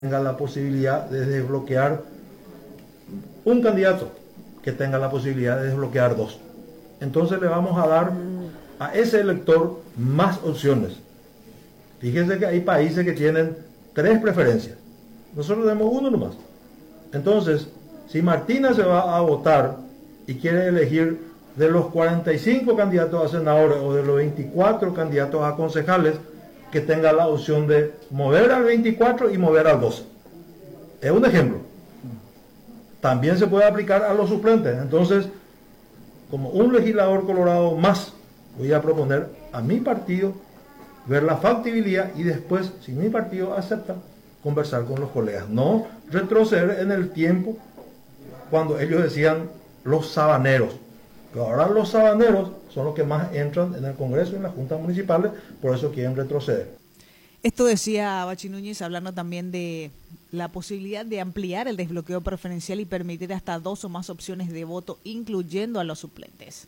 tenga la posibilidad de desbloquear un candidato, que tenga la posibilidad de desbloquear dos. Entonces le vamos a dar a ese elector más opciones. Fíjense que hay países que tienen 3 preferencias. Nosotros tenemos uno nomás. Entonces, si Martina se va a votar y quiere elegir de los 45 candidatos a senadores o de los 24 candidatos a concejales, que tenga la opción de mover al 24 y mover al 12. Es un ejemplo. También se puede aplicar a los suplentes. Entonces, como un legislador colorado más, voy a proponer a mi partido ver la factibilidad y después, si mi partido acepta, conversar con los colegas. No retroceder en el tiempo cuando ellos decían los sabaneros. Pero ahora los sabaneros son los que más entran en el Congreso y en las juntas municipales, por eso quieren retroceder. Esto decía Bachi Núñez, hablando también de la posibilidad de ampliar el desbloqueo preferencial y permitir hasta 2 o más opciones de voto, incluyendo a los suplentes.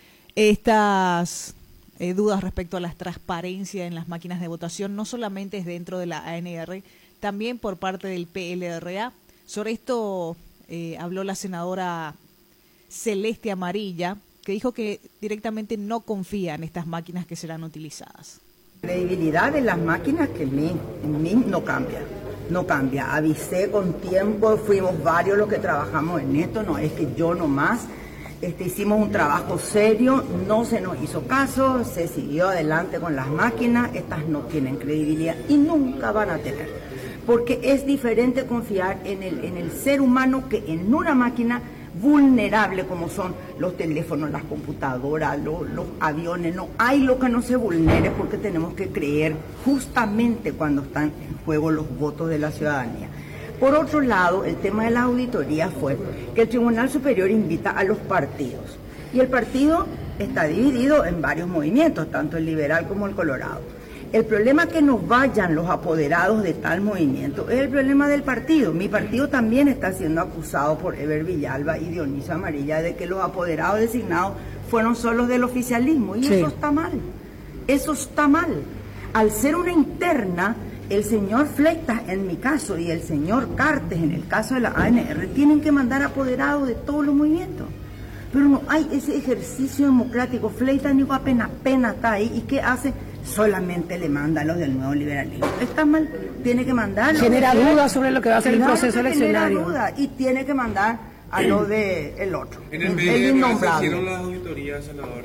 Estas dudas respecto a la transparencia en las máquinas de votación no solamente es dentro de la ANR, también por parte del PLRA. Sobre esto habló la senadora Celeste Amarilla, que dijo que directamente no confía en estas máquinas que serán utilizadas. La credibilidad de las máquinas que en mí no cambia. Avisé con tiempo, fuimos varios los que trabajamos en esto, no es que yo nomás. Hicimos un trabajo serio, no se nos hizo caso, se siguió adelante con las máquinas, estas no tienen credibilidad y nunca van a tener. Porque es diferente confiar en el ser humano que en una máquina vulnerable como son los teléfonos, las computadoras, los aviones. No hay lo que no se vulnere porque tenemos que creer justamente cuando están en juego los votos de la ciudadanía. Por otro lado, el tema de la auditoría fue que el Tribunal Superior invita a los partidos y el partido está dividido en varios movimientos, tanto el liberal como el colorado. El problema que no vayan los apoderados de tal movimiento es el problema del partido. Mi partido también está siendo acusado por Eber Villalba y Dionisio Amarilla de que los apoderados designados fueron solos del oficialismo y sí. Eso está mal. Eso está mal. Al ser una interna, el señor Fleitas en mi caso y el señor Cartes en el caso de la ANR tienen que mandar apoderados de todos los movimientos. Pero no hay ese ejercicio democrático. Fleitas ni apenas está ahí. ¿Y qué hace? Solamente le manda a los del nuevo liberalismo. Está mal, tiene que mandar. Genera dudas sobre lo que va a ser el proceso eleccionario. Genera dudas y tiene que mandar a lo del otro. En el medio se hicieron las auditorías, senadora.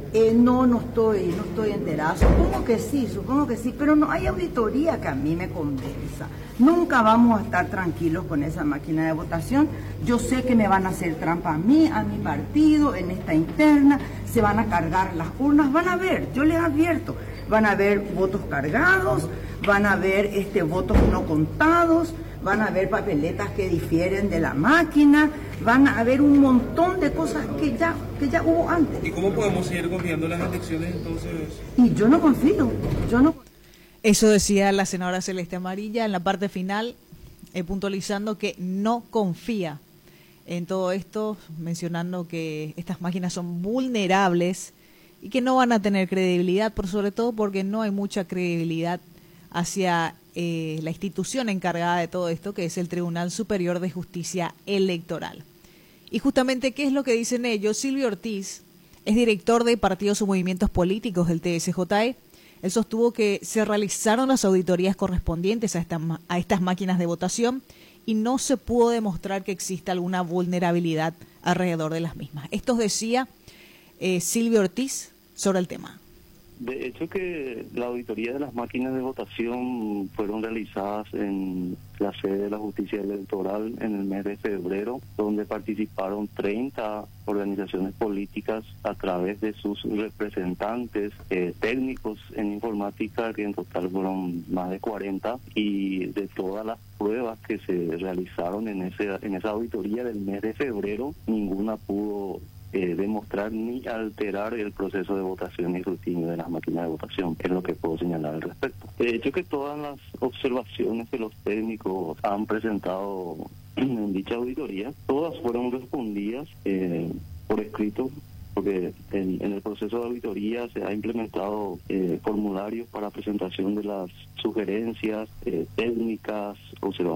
No estoy enterada. Supongo que sí, pero no hay auditoría que a mí me convenza. Nunca vamos a estar tranquilos con esa máquina de votación. Yo sé que me van a hacer trampa a mí, a mi partido, en esta interna. Se van a cargar las urnas, van a ver, yo les advierto. Van a haber votos cargados, van a haber votos no contados, van a haber papeletas que difieren de la máquina, van a haber un montón de cosas que ya hubo antes. ¿Y cómo podemos seguir confiando en las elecciones entonces? Y yo no confío, Eso decía la senadora Celeste Amarilla en la parte final, puntualizando que no confía en todo esto, mencionando que estas máquinas son vulnerables y que no van a tener credibilidad, por sobre todo porque no hay mucha credibilidad hacia la institución encargada de todo esto, que es el Tribunal Superior de Justicia Electoral. Y justamente, ¿qué es lo que dicen ellos? Silvio Ortiz es director de partidos o movimientos políticos del TSJE. Él sostuvo que se realizaron las auditorías correspondientes a estas máquinas de votación y no se pudo demostrar que exista alguna vulnerabilidad alrededor de las mismas. Esto decía Silvio Ortiz sobre el tema. De hecho que la auditoría de las máquinas de votación fueron realizadas en la sede de la Justicia Electoral en el mes de febrero, donde participaron 30 organizaciones políticas a través de sus representantes técnicos en informática, que en total fueron más de 40, y de todas las pruebas que se realizaron en esa auditoría del mes de febrero, ninguna pudo demostrar ni alterar el proceso de votación y escrutinio de las máquinas de votación, es lo que puedo señalar al respecto. De hecho que todas las observaciones que los técnicos han presentado en dicha auditoría, todas fueron respondidas por escrito porque en el proceso de auditoría se ha implementado formularios para presentación de las sugerencias técnicas,